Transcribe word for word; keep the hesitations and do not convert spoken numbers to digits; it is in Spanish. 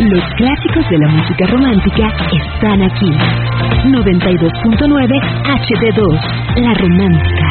Los clásicos de la música romántica están aquí. noventa y dos punto nueve H D dos, La Romántica.